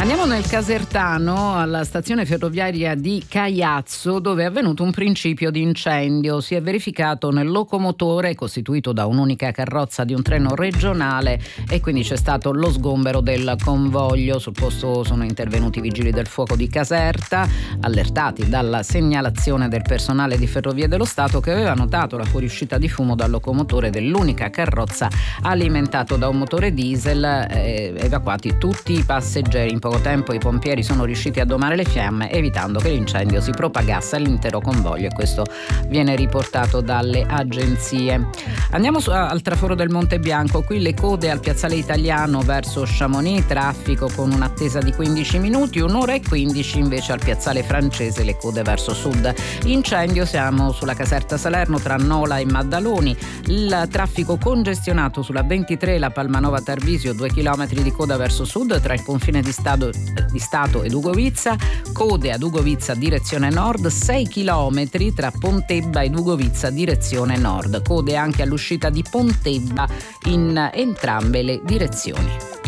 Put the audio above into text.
Andiamo nel Casertano, alla stazione ferroviaria di Caiazzo, dove è avvenuto un principio di incendio. Si è verificato nel locomotore costituito da un'unica carrozza di un treno regionale e quindi c'è stato lo sgombero del convoglio. Sul posto sono intervenuti i vigili del fuoco di Caserta, allertati dalla segnalazione del personale di Ferrovie dello Stato, che aveva notato la fuoriuscita di fumo dal locomotore dell'unica carrozza alimentato da un motore diesel. Evacuati tutti i passeggeri. In poco tempo i pompieri sono riusciti a domare le fiamme, evitando che l'incendio si propagasse all'intero convoglio, e questo viene riportato dalle agenzie. Andiamo al traforo del Monte Bianco. Qui le code al piazzale Italiano verso Chamonix, traffico con un'attesa di 15 minuti, 1 ora e 15 invece al piazzale Francese, le code verso sud. Incendio, siamo sulla Caserta Salerno tra Nola e Maddaloni, il traffico congestionato sulla 23, la Palmanova Tarvisio, 2 chilometri di coda verso sud tra il confine di Stato ed Ugovizza, code ad Ugovizza direzione nord, 6 chilometri tra Pontebba ed Ugovizza direzione nord, code anche all'uscita di Pontebba in entrambe le direzioni.